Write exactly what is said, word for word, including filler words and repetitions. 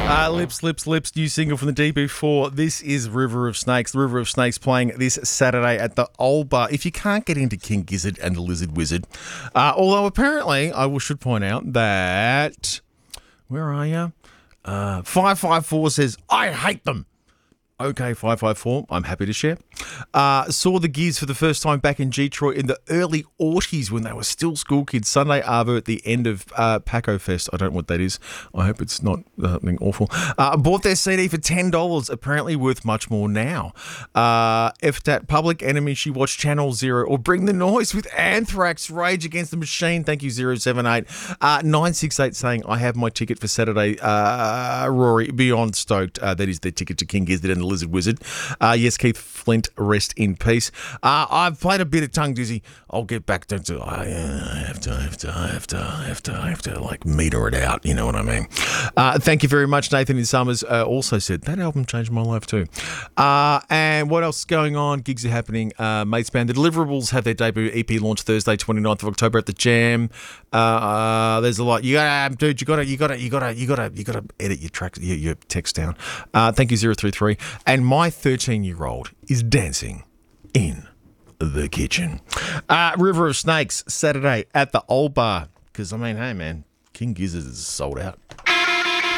Uh, lips, lips, lips, new single from the D B four. This is River of Snakes. The River of Snakes playing this Saturday at the Old Bar. If you can't get into King Gizzard and the Lizard Wizard, uh, although apparently I will, should point out that, where are you? Uh, five five four says, I hate them. Okay, five five four, I'm happy to share. Uh, saw the Gears for the first time back in Detroit in the early aughties when they were still school kids. Sunday Arvo at the end of uh, Paco Fest. I don't know what that is. I hope it's not something awful. Uh, bought their C D for ten dollars, apparently worth much more now. Uh, if that Public Enemy, she watched Channel Zero, or Bring the Noise with Anthrax, Rage Against the Machine. Thank you, zero seven eight. Uh, nine six eight saying, I have my ticket for Saturday. Uh, Rory, beyond stoked. Uh, that is their ticket to King Gizzard and the Lizard Wizard. Uh, yes, Keith Flint, rest in peace. Uh, I've played a bit of Tongue Dizzy. I'll get back to it. I, uh, I have to, I have to, I have to, I have to, I have to, like, meter it out. You know what I mean? Uh, thank you very much. Nathan in Summers uh, also said, that album changed my life too. Uh, and what else is going on? Gigs are happening. Uh, Mates Band, The Deliverables have their debut E P launch Thursday, twenty-ninth of October at the Jam. Uh, uh, there's a lot. You gotta, um, dude, you gotta, you gotta, you gotta, you gotta, you gotta edit your track, your, your text down. Uh, thank you, zero three three. And my thirteen-year-old is dancing in the kitchen. Uh, River of Snakes, Saturday at the Old Bar. Because, I mean, hey, man, King Gizzard is sold out.